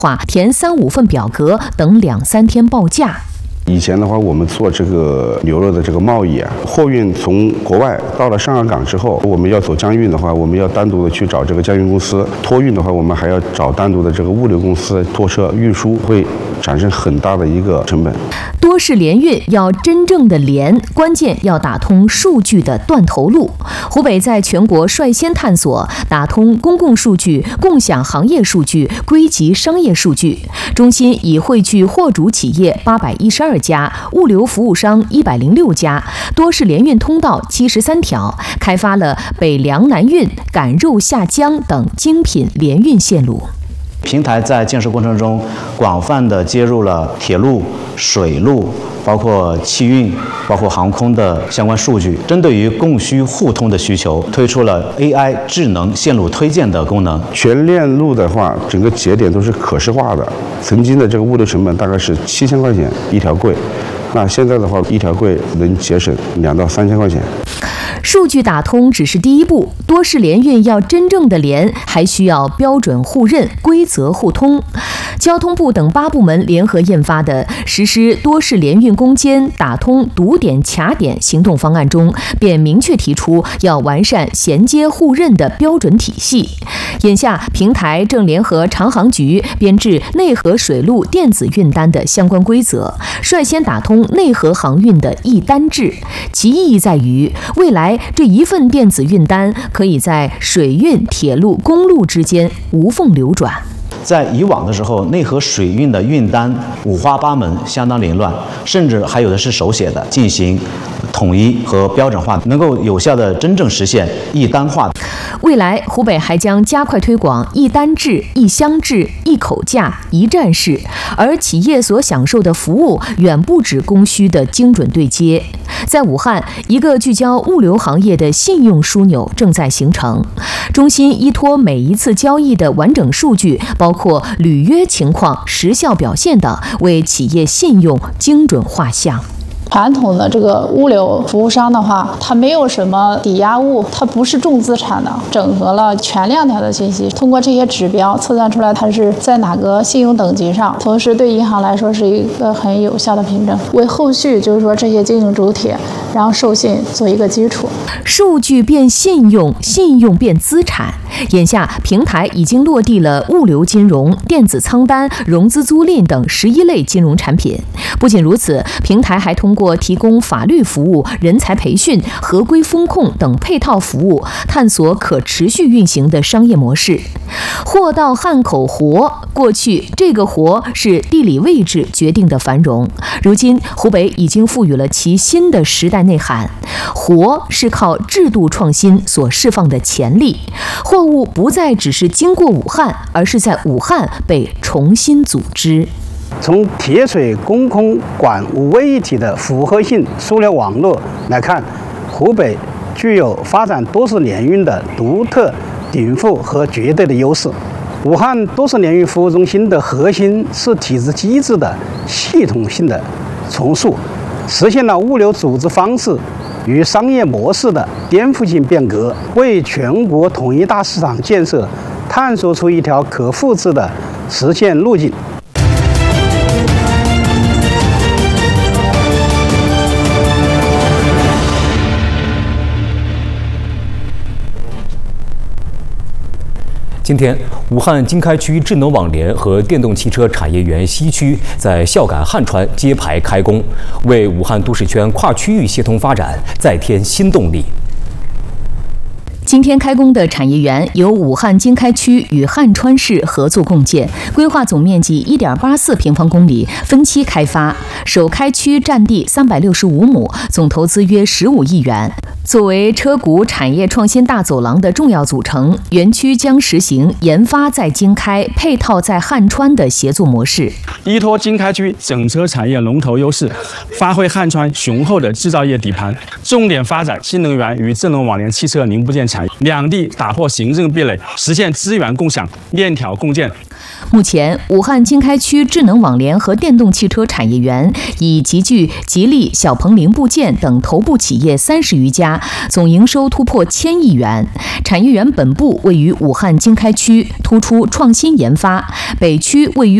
填3、5份表格，等2、3天报价。 以前的话，我们做这个牛肉的这个贸易啊，货运从国外到了上海港之后，我们要走江运的话，我们要单独的去找这个江运公司；托运的话，我们还要找单独的这个物流公司拖车运输，会产生很大的一个成本。 多式联运要真正的联，关键要打通数据的断头路。湖北在全国率先探索打通公共数据、共享行业数据、归集商业数据。中心已汇聚货主企业812家，物流服务商106家，多式联运通道73条，开发了北粮南运、赶肉下江等精品联运线路。 平台在建设过程中广泛地接入了铁路、水路，包括汽运、包括航空的相关数据，针对于供需互通的需求，推出了 AI 智能线路推荐的功能。 全链路的话，整个节点都是可视化的。曾经的这个物流成本大概是7000块钱一条柜，那现在的话，一条柜能节省2到3千块钱。 数据打通只是第一步，多式联运要真正的联，还需要标准互认、规则互通。交通部等8部门联合印发的《实施多式联运攻坚打通堵点卡点行动方案》中，便明确提出要完善衔接互认的标准体系。眼下，平台正联合长航局编制内河水路电子运单的相关规则，率先打通内河航运的一单制。其意义在于，未来这一份电子运单可以在水运、铁路、公路之间无缝流转。 在以往的时候，内河水运的运单五花八门，相当凌乱，甚至还有的是手写的，进行统一和标准化，能够有效的真正实现一单化。 未来，湖北还将加快推广一单制、一箱制、一口价、一站式，而企业所享受的服务远不止供需的精准对接。在武汉，一个聚焦物流行业的信用枢纽正在形成。中心依托每一次交易的完整数据，包括履约情况、时效表现等，为企业信用精准画像。 传统的这个物流服务商的话，它没有什么抵押物，它不是重资产的，整合了全链条的信息，通过这些指标测算出来它是在哪个信用等级上，同时对银行来说是一个很有效的凭证，为后续就是说这些经营主体然后授信做一个基础。 数据变信用，信用变资产。眼下，平台已经落地了物流金融、电子仓单、融资租赁等11类金融产品。不仅如此，平台还通过提供法律服务、人才培训、合规风控等配套服务，探索可持续运行的商业模式。货到汉口活，过去这个活是地理位置决定的繁荣，如今湖北已经赋予了其新的时代内涵。活是靠制度创新所释放的潜力，货物不再只是经过武汉，而是在武汉被重新组织。 从铁水、工空、管5位一体的复合性物流网络来看，湖北具有发展多式联运的独特、禀赋和绝对的优势。武汉多式联运服务中心的核心是体制机制的系统性的重塑，实现了物流组织方式与商业模式的颠覆性变革，为全国统一大市场建设探索出一条可复制的实现路径。 今天，武汉经开区智能网联和电动汽车产业园西区在孝感汉川揭牌开工，为武汉都市圈跨区域协同发展再添新动力。 今天开工的产业园由武汉经开区与汉川市合作共建，规划总面积1.84平方公里，分期开发。首开区占地365亩，总投资约15亿元。作为车谷产业创新大走廊的重要组成，园区将实行研发在经开、配套在汉川的协作模式， 依托经开区整车产业龙头优势，发挥汉川雄厚的制造业底盘，重点发展新能源与智能网联汽车零部件产业，两地打破行政壁垒，实现资源共享、链条共建。 目前，武汉经开区智能网联和电动汽车产业园已集聚吉利、小鹏零部件等头部企业30余家，总营收突破1000亿元。产业园本部位于武汉经开区，突出创新研发；北区位于